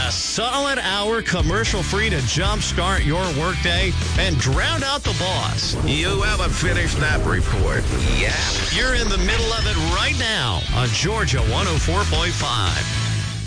A solid hour commercial-free to jumpstart your workday and drown out the boss. You haven't finished that report yet. You're in the middle of it right now on Georgia 104.5.